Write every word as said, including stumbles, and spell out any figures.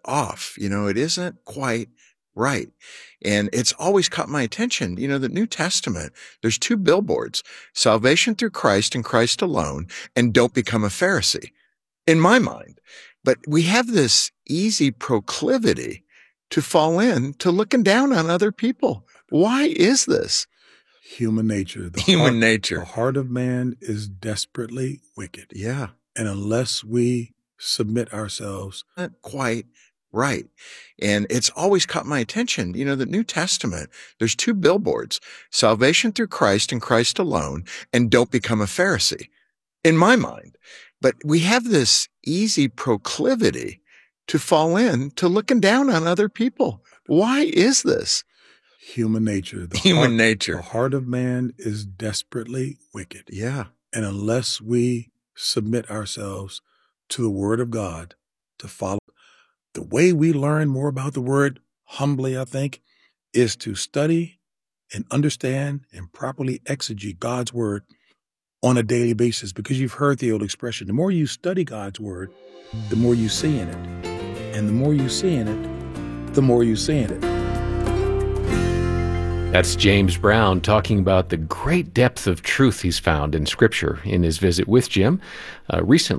off. You know, it isn't quite right. And it's always caught my attention. You know, the New Testament, there's two billboards: salvation through Christ and Christ alone, and don't become a Pharisee, in my mind. But we have this easy proclivity to fall in to looking down on other people. Why is this? Human nature. The Human heart, nature. The heart of man is desperately wicked. Yeah. And unless we submit ourselves. Not quite right. And it's always caught my attention. You know, the New Testament, there's two billboards: salvation through Christ and Christ alone, and don't become a Pharisee, in my mind. But we have this easy proclivity to fall in to looking down on other people. Why is this? Human nature. The Human heart, nature. The heart of man is desperately wicked. Yeah. And unless we submit ourselves to the Word of God to follow, the way we learn more about the Word, humbly, I think, is to study and understand and properly exegete God's Word on a daily basis. Because you've heard the old expression, the more you study God's Word, the more you see in it. And the more you see in it, the more you see in it. That's James Brown talking about the great depth of truth he's found in Scripture in his visit with Jim uh, recently.